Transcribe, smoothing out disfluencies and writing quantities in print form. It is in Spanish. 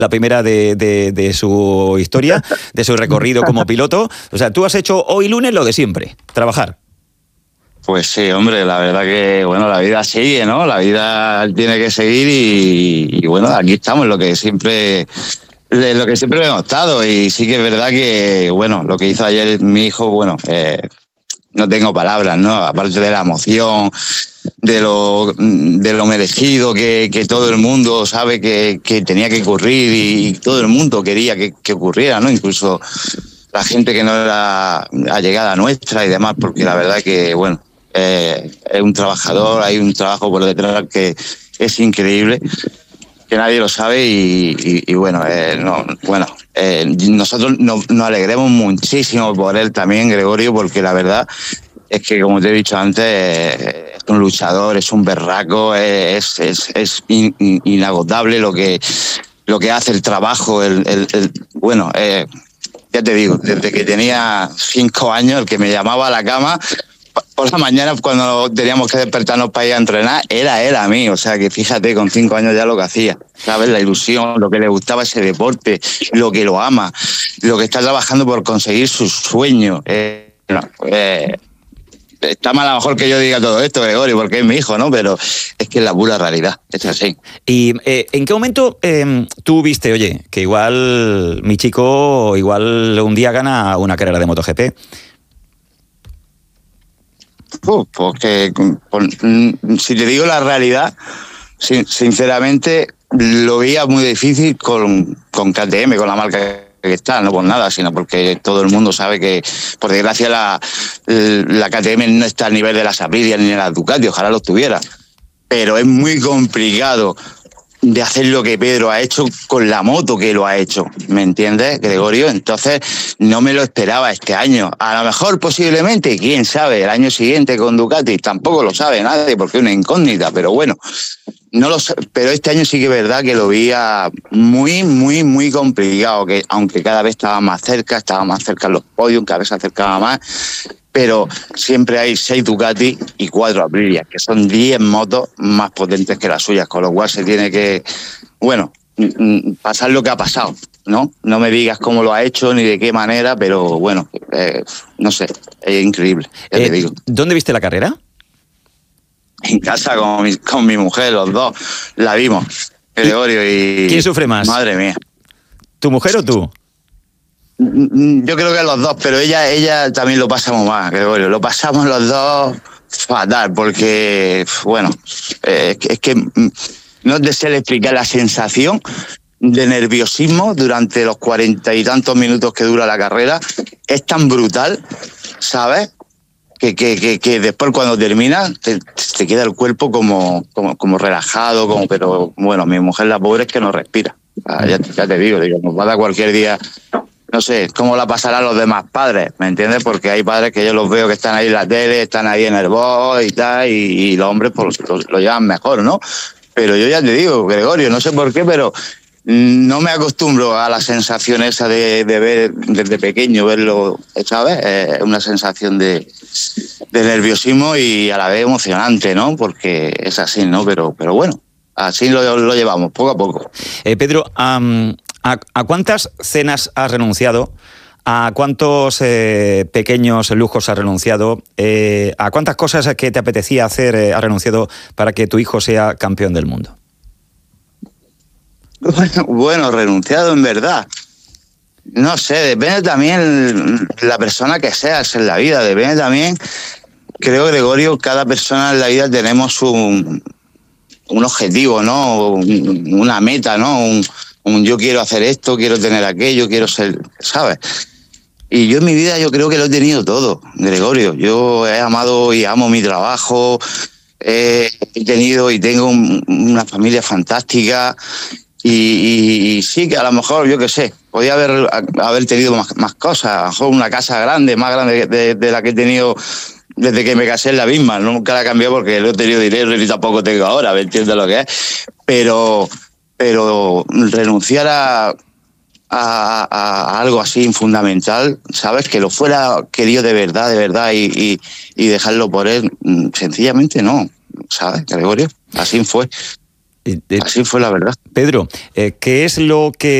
la primera de su historia, de su recorrido como piloto. O sea, tú has hecho hoy lunes lo de siempre, trabajar. Pues sí, hombre, la verdad que, bueno, la vida sigue, ¿no? La vida tiene que seguir y bueno, aquí estamos, lo que siempre hemos estado. Y sí que es verdad que, bueno, lo que hizo ayer mi hijo, bueno, no tengo palabras, ¿no? Aparte de la emoción, de lo merecido que todo el mundo sabe que tenía que ocurrir y todo el mundo quería que ocurriera, ¿no? Incluso la gente que no era allegada nuestra y demás, porque la verdad que, bueno, es un trabajador, hay un trabajo por detrás que es increíble, que nadie lo sabe y bueno, nosotros nos alegremos muchísimo por él también, Gregorio, porque la verdad es que, como te he dicho antes, es un luchador, es un berraco, es inagotable lo que hace el trabajo, bueno, ya te digo, desde que tenía 5 años, el que me llamaba a la cama por la mañana cuando teníamos que despertarnos para ir a entrenar, era él a mí. O sea que fíjate, con 5 años ya lo que hacía, ¿sabes? La ilusión, lo que le gustaba ese deporte, lo que lo ama, lo que está trabajando por conseguir sus sueños. Está mal a lo mejor que yo diga todo esto, Gregorio, porque es mi hijo, ¿no? Pero es que es la pura realidad, es así. ¿Y en qué momento tú viste, oye, que igual mi chico igual un día gana una carrera de MotoGP? Porque si te digo la realidad, sinceramente lo veía muy difícil con KTM, con la marca que está, no por nada, sino porque todo el mundo sabe que, por desgracia, la KTM no está al nivel de las Aprilia ni de las Ducati, ojalá lo estuviera. Pero es muy complicado de hacer lo que Pedro ha hecho con la moto que lo ha hecho, ¿me entiendes, Gregorio? Entonces no me lo esperaba este año. A lo mejor posiblemente, quién sabe, el año siguiente con Ducati tampoco lo sabe nadie porque es una incógnita, pero bueno, no lo sé, pero este año sí que es verdad que lo veía muy, muy, muy complicado, que aunque cada vez estaba más cerca en los podios, cada vez se acercaba más, pero siempre hay 6 Ducati y 4 Aprilia, que son 10 motos más potentes que las suyas, con lo cual se tiene que, bueno, pasar lo que ha pasado, ¿no? No me digas cómo lo ha hecho ni de qué manera, pero bueno, no sé, es increíble, ya te digo. ¿Dónde viste la carrera? En casa con mi mujer, los dos, la vimos, Gregorio, y... ¿Quién sufre más? Madre mía. ¿Tu mujer o tú? Yo creo que los dos, pero ella también lo pasamos más, Gregorio. Lo pasamos los dos fatal, porque, bueno, es que no te sé explicar la sensación de nerviosismo durante los 40 y tantos minutos que dura la carrera. Es tan brutal, ¿sabes? Que después cuando termina te queda el cuerpo como relajado, pero bueno, mi mujer, la pobre, es que no respira. Ya te digo, nos va a dar cualquier día. No sé cómo la pasarán los demás padres, ¿me entiendes? Porque hay padres que yo los veo que están ahí en la tele, están ahí en el box y tal, y los hombres pues lo llevan mejor, ¿no? Pero yo ya te digo, Gregorio, no sé por qué, pero no me acostumbro a la sensación esa de ver desde pequeño, verlo, ¿sabes? Es una sensación de nerviosismo y a la vez emocionante, ¿no? Porque es así, ¿no? Pero bueno, así lo llevamos, poco a poco. Pedro, ¿a cuántas cenas has renunciado? ¿A cuántos pequeños lujos has renunciado? ¿A cuántas cosas que te apetecía hacer has renunciado para que tu hijo sea campeón del mundo? Bueno, renunciado en verdad. No sé, depende también la persona que seas en la vida, depende también, creo, Gregorio, cada persona en la vida tenemos un objetivo, ¿no? Una meta, ¿no? Un yo quiero hacer esto, quiero tener aquello, quiero ser, ¿sabes? Y yo en mi vida yo creo que lo he tenido todo, Gregorio. Yo he amado y amo mi trabajo, he tenido y tengo una familia fantástica y sí que a lo mejor, yo qué sé, podía haber tenido más cosas, a lo mejor una casa grande, más grande de la que he tenido desde que me casé en la misma. Nunca la he cambiado porque no he tenido dinero y tampoco tengo ahora, ¿me entiendes lo que es? Pero renunciar a algo así fundamental, ¿sabes? Que lo fuera querido de verdad y dejarlo por él, sencillamente no, ¿sabes, Gregorio? Así fue. Así fue la verdad. Pedro, ¿qué es lo que